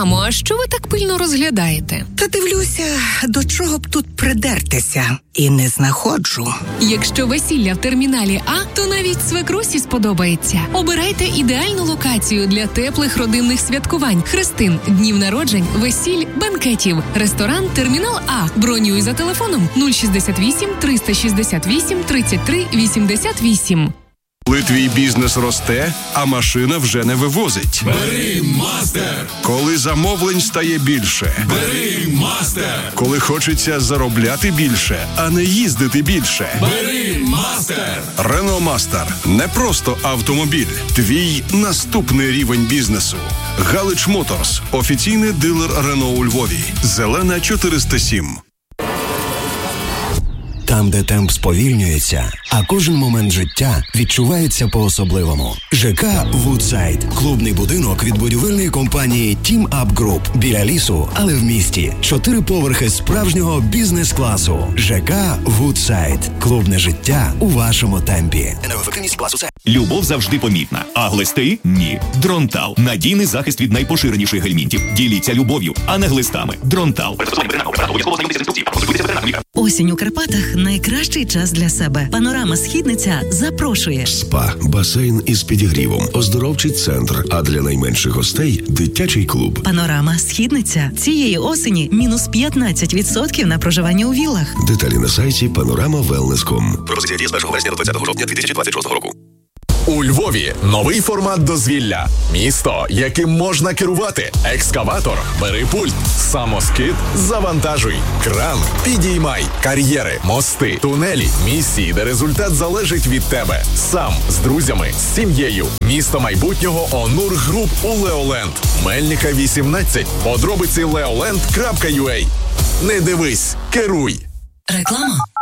Мамо, а що ви так пильно розглядаєте? Та дивлюся, до чого б тут придертися. І не знаходжу. Якщо весілля в терміналі А, то навіть свекрусі сподобається. Обирайте ідеальну локацію для теплих родинних святкувань, хрестин, днів народжень, весіль, бенкетів. Ресторан «Термінал А». Бронюй за телефоном 068 368 33 88. Коли твій бізнес росте, а машина вже не вивозить. Бери Мастер! Коли замовлень стає більше. Бери Мастер! Коли хочеться заробляти більше, а не їздити більше. Бери Мастер! Renault Master – не просто автомобіль. Твій наступний рівень бізнесу. Галич Моторс – офіційний дилер Renault у Львові. Зелена 407. Там, де темп сповільнюється, а кожен момент життя відчувається по-особливому. ЖК «Вудсайд» – клубний будинок від будівельної компанії Team Up Group. Біля лісу, але в місті. 4 поверхи справжнього бізнес-класу. ЖК «Вудсайд» – клубне життя у вашому темпі. Енергоефективність класу С. Любов завжди помітна, а глисти – ні. Дронтал – надійний захист від найпоширеніших гельмінтів. Діліться любов'ю, а не глистами. Дронтал. Осінь у Карпатах – найкращий час для себе. Панорама Східниця запрошує. СПА, басейн із підігрівом, оздоровчий центр, а для найменших гостей – дитячий клуб. Панорама Східниця. Цієї осені мінус 15% на проживання у віллах. Деталі на сайті panorama.wellness.com. Пропозиція діє з 1 вересня до 20 жовтня 2026 року. У Львові новий формат дозвілля. Місто, яким можна керувати. Екскаватор – бери пульт. Самоскид – завантажуй. Кран – підіймай. Кар'єри, мости, тунелі, місії, де результат залежить від тебе. Сам, з друзями, з сім'єю. Місто майбутнього Онур Груп у Леоленд. Мельника 18. Подробиці leoland.ua. Не дивись, керуй. Реклама.